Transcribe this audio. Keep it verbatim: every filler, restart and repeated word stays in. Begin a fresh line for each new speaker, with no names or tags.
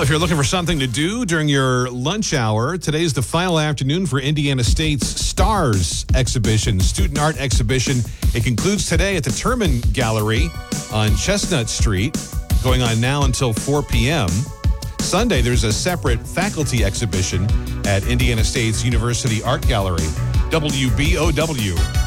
Well, if you're looking for something to do during your lunch hour, today's the final afternoon for Indiana State's STARS exhibition, student art exhibition. It concludes today at the Terman Gallery on Chestnut Street, going on now until four p.m. Sunday, there's a separate faculty exhibition at Indiana State's University Art Gallery, W B O W.